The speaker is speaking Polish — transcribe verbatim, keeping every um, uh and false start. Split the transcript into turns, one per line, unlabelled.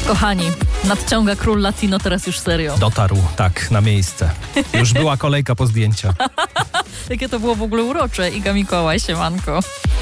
Kochani, nadciąga król latino, teraz już serio.
Dotarł, tak, na miejsce. Już była kolejka po zdjęcia.
Jakie to było w ogóle urocze. Iga Mikołaj, siemanko.